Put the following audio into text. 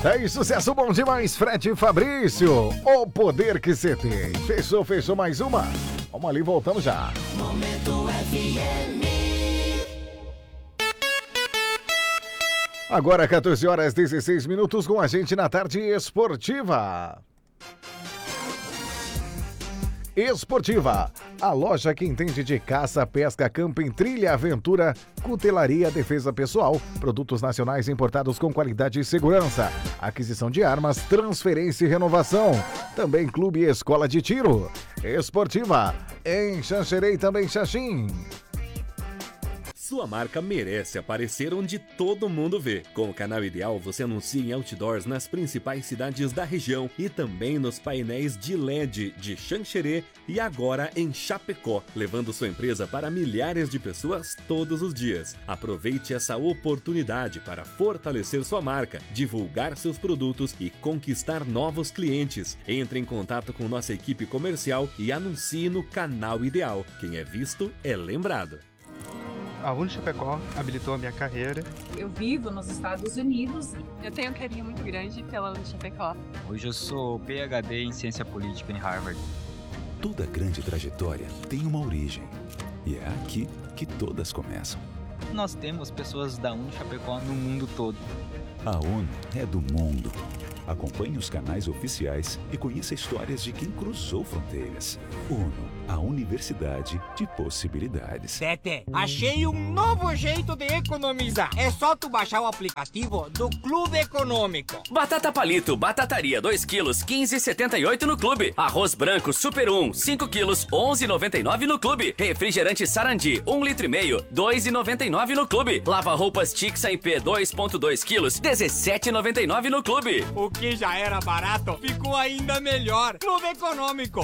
É sucesso bom demais, Fred e Fabrício. O poder que você tem. Fechou mais uma. Vamos ali, voltamos já. Momento FM. Agora 14 horas 16 minutos com a gente na tarde esportiva. Esportiva, a loja que entende de caça, pesca, camping, trilha, aventura, cutelaria, defesa pessoal, produtos nacionais importados com qualidade e segurança, aquisição de armas, transferência e renovação, também clube e escola de tiro. Esportiva, em Xanxerê e também Xaxim. Sua marca merece aparecer onde todo mundo vê. Com o Canal Ideal, você anuncia em outdoors nas principais cidades da região e também nos painéis de LED de Xanxerê e agora em Chapecó, levando sua empresa para milhares de pessoas todos os dias. Aproveite essa oportunidade para fortalecer sua marca, divulgar seus produtos e conquistar novos clientes. Entre em contato com nossa equipe comercial e anuncie no Canal Ideal. Quem é visto é lembrado. A Unichapecó habilitou a minha carreira. Eu vivo nos Estados Unidos. Eu tenho um carinho muito grande pela Unichapecó. Hoje eu sou PhD em Ciência Política em Harvard. Toda grande trajetória tem uma origem. E é aqui que todas começam. Nós temos pessoas da Unichapecó no mundo todo. A ONU é do mundo. Acompanhe os canais oficiais e conheça histórias de quem cruzou fronteiras. ONU, a Universidade de Possibilidades. Tete, achei um novo jeito de economizar. É só tu baixar o aplicativo do Clube Econômico. Batata palito, batataria 2 quilos, 15,78 no Clube. Arroz branco Super 1, 5 quilos, 11,99 no Clube. Refrigerante Sarandi, 1,5 litro, 2,99 no Clube. Lava-roupas Tixa IP 2,2 quilos, 17,99 no Clube. O que já era barato ficou ainda melhor. Clube Econômico.